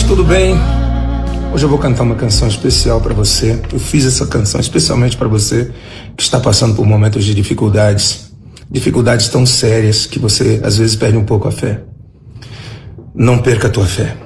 gente, tudo bem? Hoje eu vou cantar uma canção especial para você. Eu fiz essa canção especialmente para você que está passando por momentos de dificuldades. Dificuldades tão sérias que você às vezes perde um pouco a fé. Não perca a tua fé.